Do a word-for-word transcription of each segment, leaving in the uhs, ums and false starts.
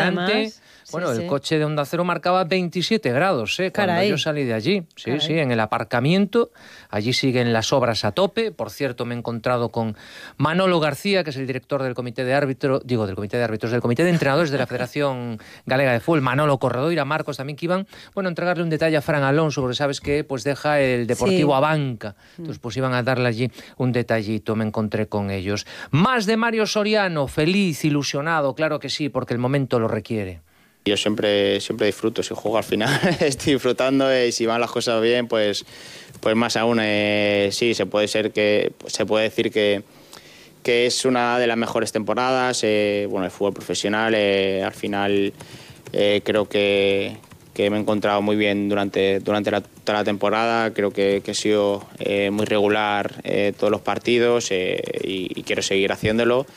delante. además. Bueno, sí, el sí. coche de Onda Cero marcaba veintisiete grados, ¿eh? Cuando Caray. yo salí de allí. Sí, Caray. sí, en el aparcamiento. Allí siguen las obras a tope. Por cierto, me he encontrado con Manolo García, que es el director del comité de árbitros, digo, del comité de árbitros, del comité de entrenadores de la Federación Galega de Fútbol, Manolo Corredoira, Marcos también, que iban, bueno, a entregarle un detalle a Fran Alonso, porque sabes que pues deja el Deportivo Sí. a banca. Entonces, pues iban a darle allí un detallito, me encontré con ellos. Más de Mario Soriano, feliz, ilusionado, claro que sí, porque el momento lo requiere. Yo siempre, siempre disfruto, si juego al final estoy disfrutando y si van las cosas bien, pues, pues más aún. Eh, sí, se puede ser que se puede decir que, que es una de las mejores temporadas. Eh, bueno, el fútbol profesional, eh, al final eh, creo que, que me he encontrado muy bien durante, durante la, toda la temporada. Creo que, que he sido eh, muy regular eh, todos los partidos eh, y, y quiero seguir haciéndolo.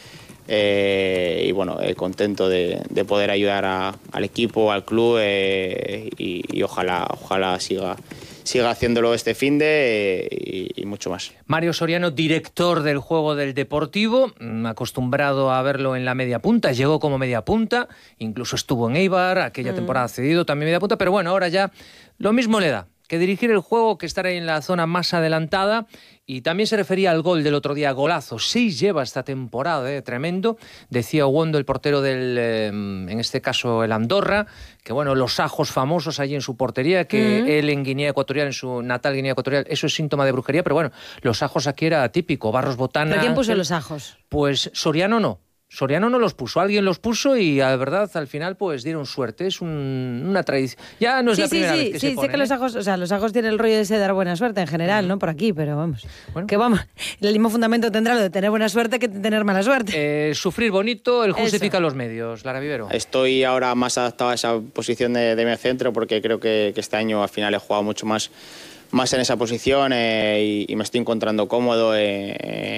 Eh, y bueno, eh, contento de, de poder ayudar a, al equipo, al club eh, y, y ojalá, ojalá siga, siga haciéndolo este finde eh, y, y mucho más. Mario Soriano, director del juego del Deportivo, acostumbrado a verlo en la media punta, llegó como media punta, incluso estuvo en Eibar, aquella mm. temporada cedido también media punta, pero bueno, ahora ya lo mismo le da que dirigir el juego, que estar ahí en la zona más adelantada. Y también se refería al gol del otro día, golazo. Seis lleva esta temporada, eh, tremendo. Decía Wondo, el portero del, eh, en este caso, el Andorra, que bueno, los ajos famosos allí en su portería, que uh-huh. él en Guinea Ecuatorial, en su natal Guinea Ecuatorial, eso es síntoma de brujería, pero bueno, los ajos aquí era típico, Barros Botana. ¿Pero quién puso los ajos? Pues Soriano no. Soriano no los puso, alguien los puso y la verdad al final pues dieron suerte, es un, una tradición. Ya no es sí, la sí, primera sí, vez que sí, se pone. Sí, sé que los ajos, o sea, los ajos tienen el rollo de ese dar buena suerte en general, ¿no? Por aquí, pero vamos. Bueno. Que vamos, el mismo fundamento tendrá lo de tener buena suerte que tener mala suerte. Eh, sufrir bonito, el justifica Eso. Los medios, Lara Vivero. Estoy ahora más adaptado a esa posición de, de medio centro porque creo que, que este año al final he jugado mucho más más en esa posición eh, y, y me estoy encontrando cómodo eh,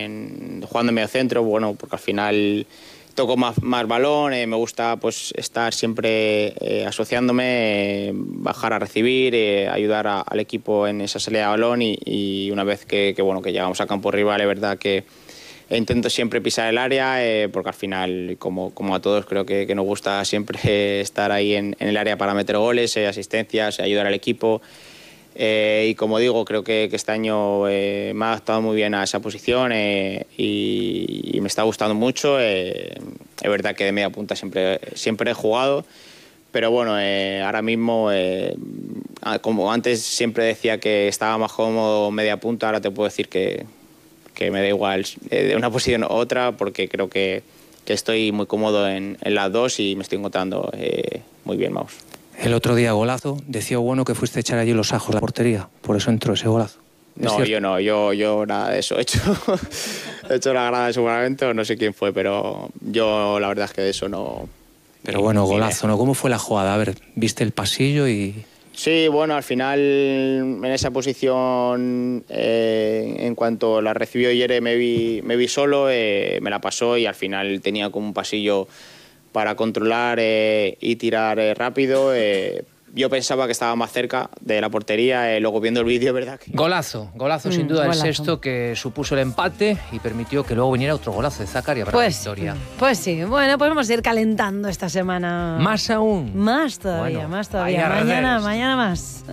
en, jugando en medio centro, bueno, porque al final toco más, más balón, eh, me gusta pues estar siempre eh, asociándome, eh, bajar a recibir, eh, ayudar a, al equipo en esa salida de balón y, y una vez que, que, bueno, que llegamos a campo rival, es verdad que intento siempre pisar el área eh, porque al final, como, como a todos, creo que, que nos gusta siempre eh, estar ahí en, en el área para meter goles, eh, asistencias, ayudar al equipo. Eh, y como digo, creo que, que este año eh, me ha adaptado muy bien a esa posición eh, y, y me está gustando mucho. Eh, es verdad que de media punta siempre, siempre he jugado, pero bueno, eh, ahora mismo, eh, como antes siempre decía que estaba más cómodo media punta, ahora te puedo decir que, que me da igual eh, de una posición u otra porque creo que, que estoy muy cómodo en, en las dos y me estoy encontrando eh, muy bien, vamos. El otro día golazo, decía bueno que fuiste a echar allí los ajos a la portería, por eso entró ese golazo. No, cierto? yo no, yo, yo nada de eso he hecho. He hecho la grada seguramente o no sé quién fue, pero yo la verdad es que de eso no... Pero bueno, golazo, ¿no? ¿Cómo fue la jugada? A ver, viste el pasillo y... Sí, bueno, al final en esa posición, eh, en cuanto la recibió Yere me vi, me vi solo, eh, me la pasó y al final tenía como un pasillo para controlar eh, y tirar eh, rápido. Eh, yo pensaba que estaba más cerca de la portería, eh, luego viendo el vídeo, ¿verdad? Que... Golazo, golazo mm, sin duda, golazo. El sexto que supuso el empate y permitió que luego viniera otro golazo de Zakaria para pues, la victoria. Pues sí, bueno, pues vamos a ir calentando esta semana. Más aún. Más todavía, bueno, más todavía. Mañana, mañana más.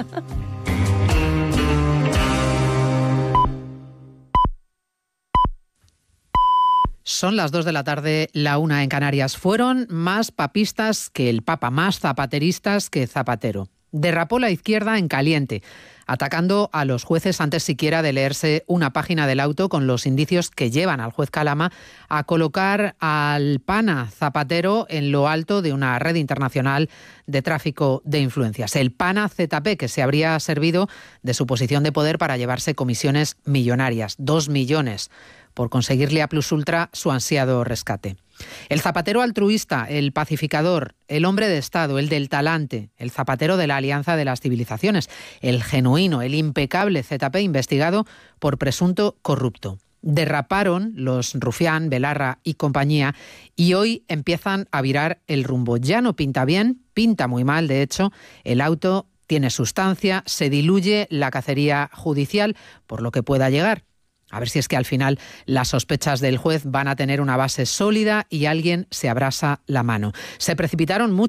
Son las dos de la tarde, la una en Canarias. Fueron más papistas que el Papa, más zapateristas que Zapatero. Derrapó la izquierda en caliente, atacando a los jueces antes siquiera de leerse una página del auto con los indicios que llevan al juez Calama a colocar al pana Zapatero en lo alto de una red internacional de tráfico de influencias. El pana Z P, que se habría servido de su posición de poder para llevarse comisiones millonarias, dos millones, por conseguirle a Plus Ultra su ansiado rescate. El zapatero altruista, el pacificador, el hombre de Estado, el del talante, el zapatero de la Alianza de las Civilizaciones, el genuino, el impecable Z P investigado por presunto corrupto. Derraparon los Rufián, Belarra y compañía y hoy empiezan a virar el rumbo. Ya no pinta bien, pinta muy mal, de hecho, el auto tiene sustancia, se diluye la cacería judicial por lo que pueda llegar. A ver si es que al final las sospechas del juez van a tener una base sólida y alguien se abrasa la mano. Se precipitaron mucho.